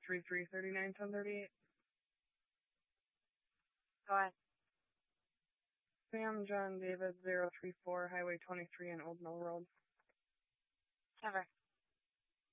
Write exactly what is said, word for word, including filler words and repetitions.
three three three nine one zero three eight. Go ahead. Sam John David zero three four Highway twenty-three in Old Mill Road. Never.